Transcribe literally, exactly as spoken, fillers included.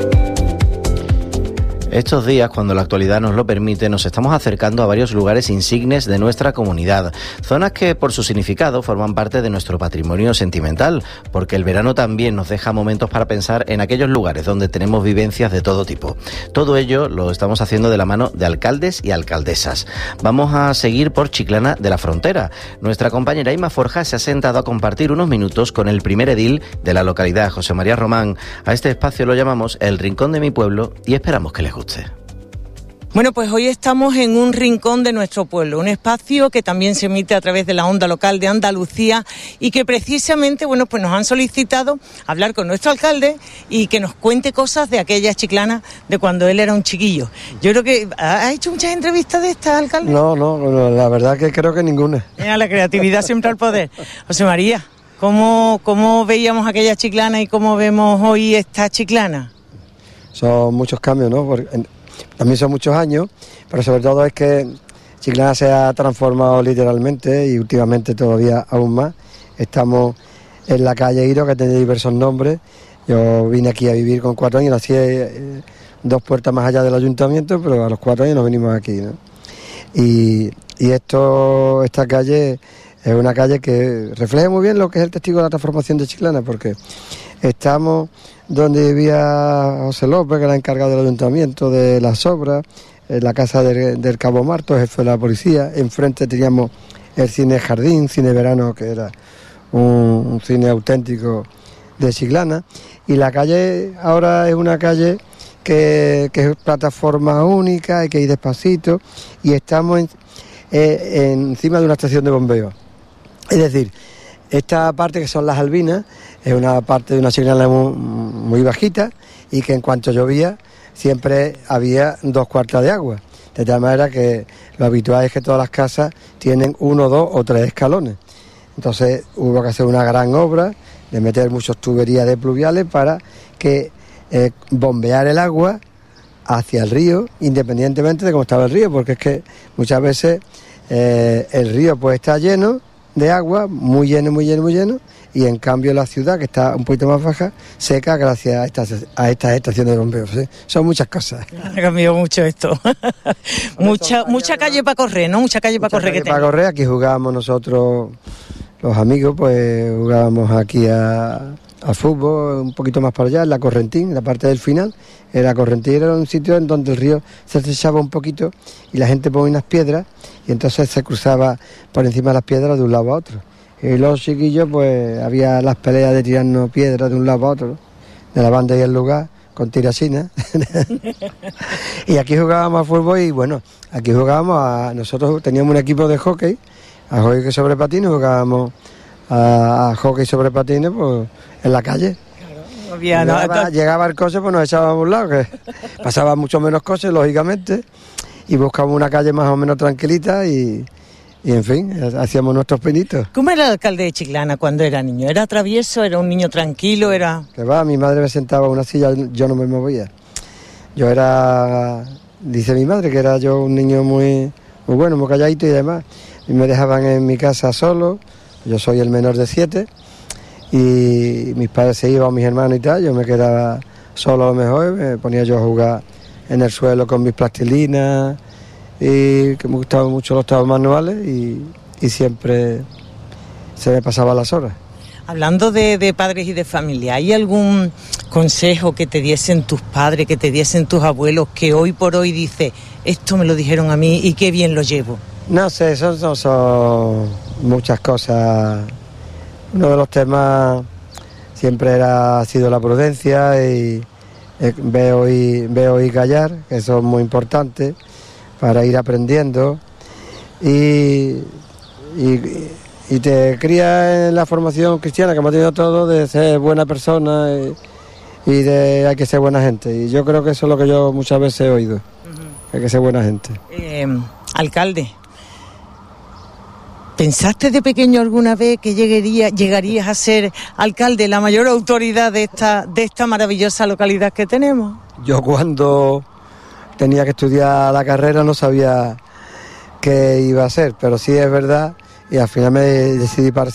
Estos días, cuando la actualidad nos lo permite, nos estamos acercando a varios lugares insignes de nuestra comunidad, zonas que por su significado forman parte de nuestro patrimonio sentimental, porque el verano también nos deja momentos para pensar en aquellos lugares donde tenemos vivencias de todo tipo. Todo ello lo estamos haciendo de la mano de alcaldes y alcaldesas. Vamos a seguir por Chiclana de la Frontera. Nuestra compañera Ima Forja se ha sentado a compartir unos minutos con el primer edil de la localidad, José María Román. A este espacio lo llamamos El Rincón de mi Pueblo y esperamos que les guste. Bueno, pues hoy estamos en un rincón de nuestro pueblo, un espacio que también se emite a través de la onda local de Andalucía y que precisamente, bueno, pues nos han solicitado hablar con nuestro alcalde y que nos cuente cosas de aquella Chiclana de cuando él era un chiquillo. Yo creo que... ¿ha hecho muchas entrevistas de estas, alcalde? No, no, no, la verdad que creo que ninguna. Mira, la creatividad siempre al poder. José María, ¿cómo, cómo veíamos aquella Chiclana y cómo vemos hoy esta Chiclana? Son muchos cambios, ¿no? Porque también son muchos años, pero sobre todo es que Chiclana se ha transformado literalmente y últimamente todavía aún más. Estamos en la calle Iro, que tiene diversos nombres. Yo vine aquí a vivir con cuatro años, nací eh, dos puertas más allá del ayuntamiento, pero a los cuatro años nos venimos aquí, ¿no? Y, y esto, esta calle es una calle que refleja muy bien lo que es el testigo de la transformación de Chiclana, porque estamos donde vivía José López, que era encargado del ayuntamiento de las obras, en la casa del, del Cabo Marto, jefe de la policía. Enfrente teníamos el cine Jardín, cine Verano, que era un, un cine auténtico de Chiclana. Y la calle ahora es una calle que, que es plataforma única, hay que ir despacito, y estamos en, eh, encima de una estación de bombeo. Es decir, esta parte que son las Albinas es una parte de una Chiclana muy, muy bajita y que en cuanto llovía siempre había dos cuartas de agua. De tal manera que lo habitual es que todas las casas tienen uno, dos o tres escalones. Entonces hubo que hacer una gran obra de meter muchas tuberías de pluviales para que eh, bombear el agua hacia el río, independientemente de cómo estaba el río, porque es que muchas veces eh, el río pues está lleno de agua, muy lleno, muy lleno, muy lleno, y en cambio la ciudad, que está un poquito más baja, seca gracias a estas a estas estaciones de bombeo. ¿Sí? Son muchas cosas. Ha cambiado mucho esto. mucha mucha calle para correr, ¿no? Mucha calle para correr. Calle que para correr, aquí jugábamos nosotros, los amigos, pues jugábamos aquí a, a fútbol, un poquito más para allá, en la Correntín, en la parte del final. Era Correntín, era un sitio en donde el río se estrechaba un poquito y la gente ponía unas piedras y entonces se cruzaba por encima de las piedras de un lado a otro. Y los chiquillos, pues había las peleas de tirarnos piedras de un lado a otro, de la banda y el lugar, con tirasinas. Y aquí jugábamos a fútbol y bueno, aquí jugábamos a... Nosotros teníamos un equipo de hockey, a hockey sobre patines, jugábamos a, a hockey sobre patines pues, en la calle. Había, llegaba, no, llegaba el coche, pues nos echábamos a un lado, que pasaba mucho menos coches, lógicamente, y buscábamos una calle más o menos tranquilita y, y en fin, hacíamos nuestros pinitos. ¿Cómo era el alcalde de Chiclana cuando era niño? ¿Era travieso? ¿Era un niño tranquilo? Era Que va, mi madre me sentaba en una silla, yo no me movía. Yo era, dice mi madre, que era yo un niño muy, muy bueno, muy calladito y demás. Y me dejaban en mi casa solo, yo soy el menor de siete, y mis padres se iban, mis hermanos y tal, yo me quedaba solo a lo mejor, me ponía yo a jugar en el suelo con mis plastilinas, y que me gustaban mucho los trabajos manuales y, y siempre se me pasaban las horas. Hablando de, de padres y de familia, ¿hay algún consejo que te diesen tus padres, que te diesen tus abuelos, que hoy por hoy dice, esto me lo dijeron a mí y qué bien lo llevo? No sé, son, son, son muchas cosas. Uno de los temas siempre era, ha sido la prudencia y eh, veo y veo y callar, que eso es muy importante para ir aprendiendo y, y, y te cría en la formación cristiana que hemos tenido todos de ser buena persona y, y de hay que ser buena gente, y yo creo que eso es lo que yo muchas veces he oído, uh-huh. Hay que ser buena gente. Eh, alcalde, ¿pensaste de pequeño alguna vez que llegaría, llegarías a ser alcalde, la mayor autoridad de esta, de esta maravillosa localidad que tenemos? Yo cuando tenía que estudiar la carrera no sabía qué iba a hacer, pero sí es verdad, y al final me decidí para